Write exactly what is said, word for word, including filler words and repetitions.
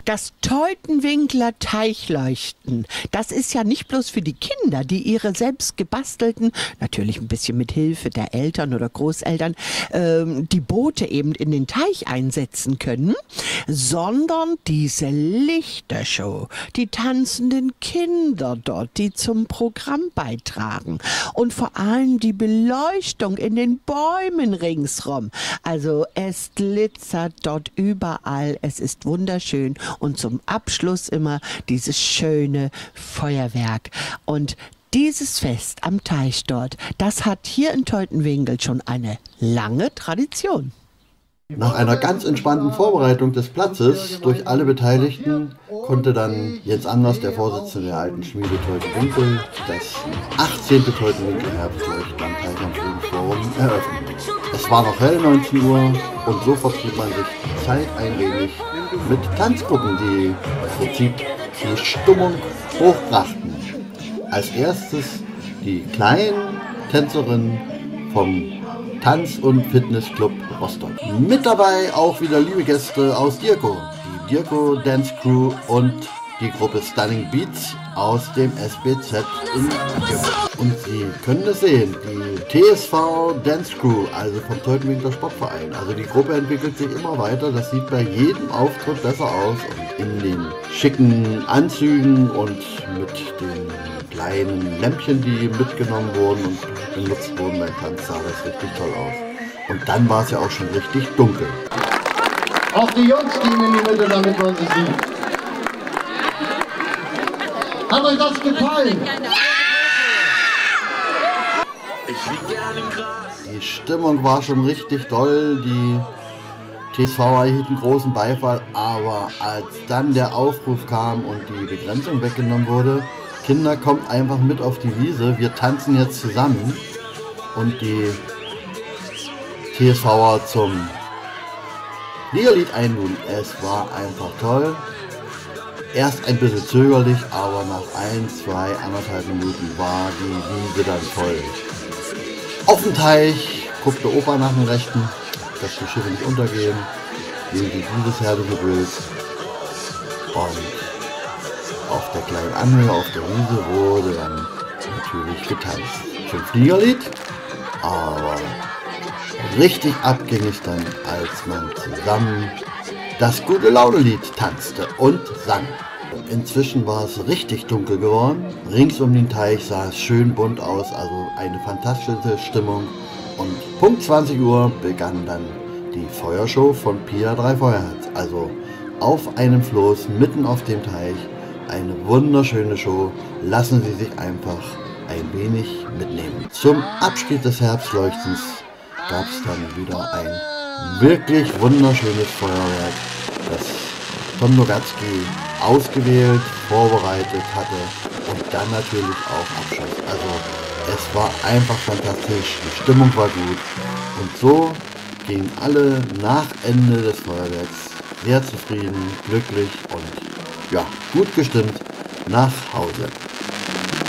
Das Teutenwinkler Teichleuchten, das ist ja nicht bloß für die Kinder, die ihre selbst gebastelten, natürlich ein bisschen mit Hilfe der Eltern oder Großeltern, ähm, die Boote eben in den Teich einsetzen können, sondern diese Lichtershow, die tanzenden Kinder dort, die zum Programm beitragen und vor allem die Beleuchtung in den Bäumen ringsrum. Also es glitzert dort überall, es ist wunderschön und zum Abschluss immer dieses schöne Feuerwerk. Und dieses Fest am Teich dort, das hat hier in Teutenwinkel schon eine lange Tradition. Nach einer ganz entspannten Vorbereitung des Platzes durch alle Beteiligten konnte dann Jens Anders, der Vorsitzende der alten Schmiede Teutenwinkel, das achtzehnte Teutenwinkel Herbstleuchten am Teich am Friedensforum eröffnen. Es war noch hell, neunzehn Uhr, und so vertrieb man sich die Zeit ein wenig mit Tanzgruppen, die im Prinzip die Stimmung hochbrachten. Als erstes die kleinen Tänzerinnen vom Tanz- und Fitnessclub Rostock. Mit dabei auch wieder liebe Gäste aus Dirko, die Dirko Dance Crew und die Gruppe Stunning Beats aus dem S B Z in Magdeburg. Und Sie können es sehen, die T S V Dance Crew, also vom Teutenwinkler Sportverein. Also die Gruppe entwickelt sich immer weiter, das sieht bei jedem Auftritt besser aus. Und in den schicken Anzügen und mit den kleinen Lämpchen, die mitgenommen wurden und benutzt wurden beim Tanz, sah das richtig toll aus. Und dann war es ja auch schon richtig dunkel. Auch die Jungs gehen in die Mitte, damit man sie sieht. Hat euch das gefallen? Die Stimmung war schon richtig toll, die T S V erhielten großen Beifall, aber als dann der Aufruf kam und die Begrenzung weggenommen wurde, Kinder, kommt einfach mit auf die Wiese, wir tanzen jetzt zusammen, und die T S V'er zum Liederlied einluden. Es war einfach toll. Erst ein bisschen zögerlich, aber nach ein, zwei, anderthalb Minuten war die Wiese dann voll. Auf dem Teich guckte Opa nach dem Rechten, dass die Schiffe nicht untergehen, sehen Sie dieses herrliche Bild. Und auf der kleinen Anhöhe, auf der Wiese wurde dann natürlich getanzt. Schon Fliegerlied, aber richtig abging es dann, als man zusammen das Gute-Laune-Lied tanzte und sang. Inzwischen war es richtig dunkel geworden. Rings um den Teich sah es schön bunt aus, also eine fantastische Stimmung. Und Punkt zwanzig Uhr begann dann die Feuershow von Pia drei Feuerherz. Also auf einem Floß, mitten auf dem Teich. Eine wunderschöne Show. Lassen Sie sich einfach ein wenig mitnehmen. Zum Abschied des Herbstleuchtens gab es dann wieder ein wirklich wunderschönes Feuerwerk, das Tom Nogatzki ausgewählt, vorbereitet hatte und dann natürlich auch Abschuss. Also es war einfach fantastisch, die Stimmung war gut und so gingen alle nach Ende des Feuerwerks sehr zufrieden, glücklich und ja, gut gestimmt nach Hause.